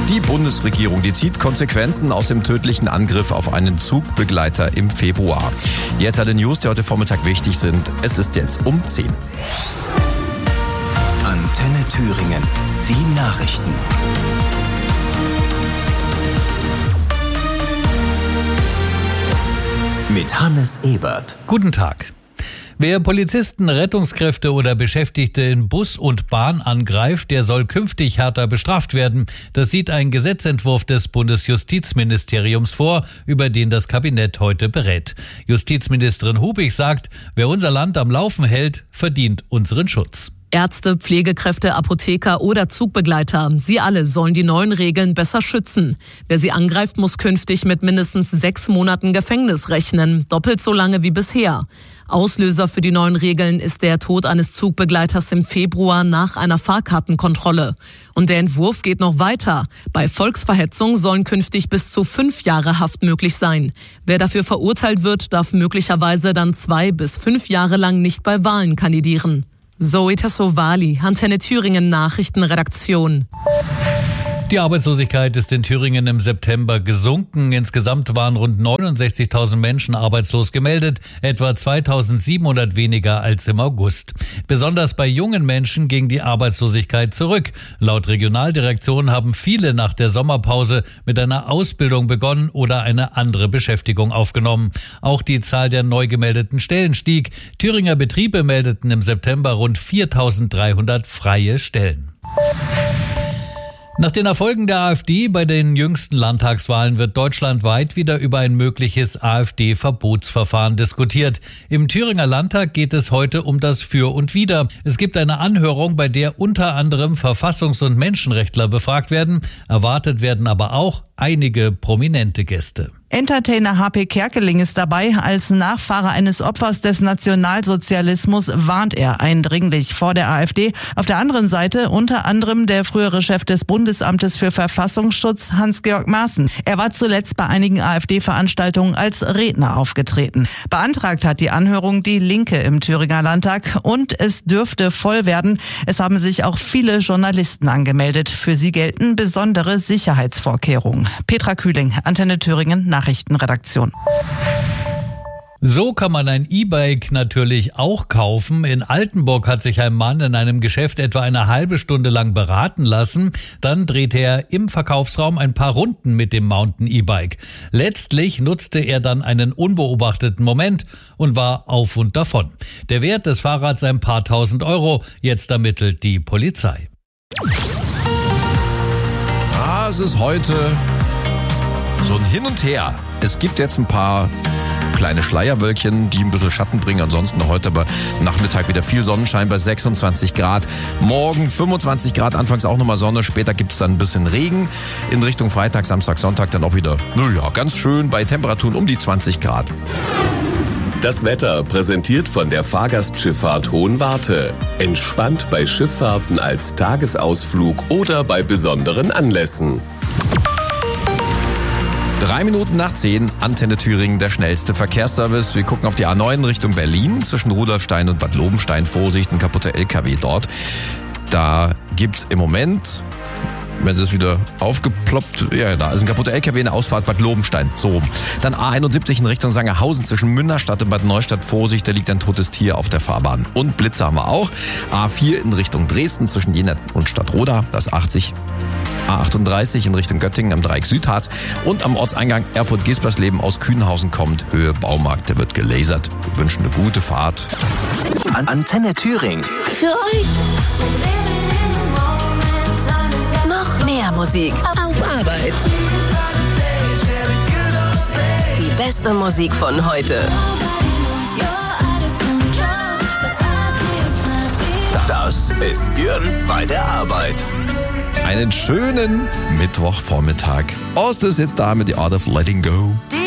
Die Bundesregierung, die zieht Konsequenzen aus dem tödlichen Angriff auf einen Zugbegleiter im Februar. Jetzt alle News, die heute Vormittag wichtig sind. Es ist jetzt um 10. Antenne Thüringen, die Nachrichten. Mit Hannes Ebert. Guten Tag. Wer Polizisten, Rettungskräfte oder Beschäftigte in Bus und Bahn angreift, der soll künftig härter bestraft werden. Das sieht ein Gesetzentwurf des Bundesjustizministeriums vor, über den das Kabinett heute berät. Justizministerin Hubig sagt, wer unser Land am Laufen hält, verdient unseren Schutz. Ärzte, Pflegekräfte, Apotheker oder Zugbegleiter, sie alle sollen die neuen Regeln besser schützen. Wer sie angreift, muss künftig mit mindestens 6 Monaten Gefängnis rechnen, doppelt so lange wie bisher. Auslöser für die neuen Regeln ist der Tod eines Zugbegleiters im Februar nach einer Fahrkartenkontrolle. Und der Entwurf geht noch weiter. Bei Volksverhetzung sollen künftig bis zu 5 Jahre Haft möglich sein. Wer dafür verurteilt wird, darf möglicherweise dann 2 bis 5 Jahre lang nicht bei Wahlen kandidieren. Zoe Tassovali, Antenne Thüringen Nachrichtenredaktion. Die Arbeitslosigkeit ist in Thüringen im September gesunken. Insgesamt waren rund 69.000 Menschen arbeitslos gemeldet, etwa 2.700 weniger als im August. Besonders bei jungen Menschen ging die Arbeitslosigkeit zurück. Laut Regionaldirektion haben viele nach der Sommerpause mit einer Ausbildung begonnen oder eine andere Beschäftigung aufgenommen. Auch die Zahl der neu gemeldeten Stellen stieg. Thüringer Betriebe meldeten im September rund 4.300 freie Stellen. Nach den Erfolgen der AfD bei den jüngsten Landtagswahlen wird deutschlandweit wieder über ein mögliches AfD-Verbotsverfahren diskutiert. Im Thüringer Landtag geht es heute um das Für und Wider. Es gibt eine Anhörung, bei der unter anderem Verfassungs- und Menschenrechtler befragt werden. Erwartet werden aber auch einige prominente Gäste. Entertainer H.P. Kerkeling ist dabei. Als Nachfahre eines Opfers des Nationalsozialismus warnt er eindringlich vor der AfD. Auf der anderen Seite unter anderem der frühere Chef des Bundesamtes für Verfassungsschutz, Hans-Georg Maaßen. Er war zuletzt bei einigen AfD-Veranstaltungen als Redner aufgetreten. Beantragt hat die Anhörung die Linke im Thüringer Landtag und es dürfte voll werden. Es haben sich auch viele Journalisten angemeldet. Für sie gelten besondere Sicherheitsvorkehrungen. Petra Kühling, Antenne Thüringen, Nachrichtenredaktion. So kann man ein E-Bike natürlich auch kaufen. In Altenburg hat sich ein Mann in einem Geschäft etwa eine halbe Stunde lang beraten lassen. Dann drehte er im Verkaufsraum ein paar Runden mit dem Mountain E-Bike. Letztlich nutzte er dann einen unbeobachteten Moment und war auf und davon. Der Wert des Fahrrads ein paar tausend Euro. Jetzt ermittelt die Polizei. Es ist heute so ein Hin und Her. Es gibt jetzt ein paar kleine Schleierwölkchen, die ein bisschen Schatten bringen. Ansonsten heute aber Nachmittag wieder viel Sonnenschein bei 26 Grad. Morgen 25 Grad, anfangs auch nochmal Sonne. Später gibt es dann ein bisschen Regen. In Richtung Freitag, Samstag, Sonntag dann auch wieder, ganz schön bei Temperaturen um die 20 Grad. Das Wetter präsentiert von der Fahrgastschifffahrt Hohenwarte. Entspannt bei Schifffahrten als Tagesausflug oder bei besonderen Anlässen. 3 Minuten nach 10, Antenne Thüringen, der schnellste Verkehrsservice. Wir gucken auf die A9 Richtung Berlin, zwischen Rudolfstein und Bad Lobenstein. Vorsicht, ein kaputter LKW dort. Da gibt's im Moment, wenn es wieder aufgeploppt, da ist ein kaputter LKW in der Ausfahrt Bad Lobenstein, so rum. Dann A71 in Richtung Sangerhausen zwischen Münnerstadt und Bad Neustadt. Vorsicht, da liegt ein totes Tier auf der Fahrbahn. Und Blitze haben wir auch. A4 in Richtung Dresden zwischen Jena und Stadtroda, das 80. A38 in Richtung Göttingen am Dreieck Südharz und am Ortseingang Erfurt-Gespersleben aus Kühnhausen kommt Höhe Baumarkt, der wird gelasert. Wir wünschen eine gute Fahrt. Antenne Thüringen. Für euch. Noch mehr Musik auf Arbeit. Die beste Musik von heute. Das ist Björn bei der Arbeit. Einen schönen Mittwochvormittag. Ost ist jetzt da mit The Art of Letting Go.